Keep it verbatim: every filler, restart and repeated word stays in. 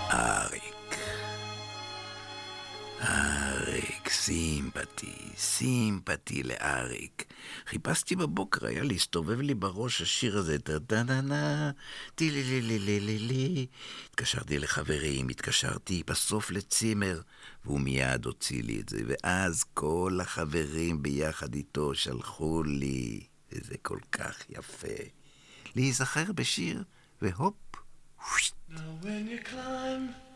אריק. אריק, סימפתי, סימפתי לאריק. חיפשתי בבוקר, היה להסתובב לי בראש השיר הזה, טה-טה-טה-טה, טי-לי-לי-לי-לי-לי. התקשרתי לחברים, התקשרתי בסוף לצימר, והוא מיד הוציא לי את זה, ואז כל החברים ביחד איתו שלחו לי, וזה כל כך יפה. להיזכר בשיר, והופ. Now when you climb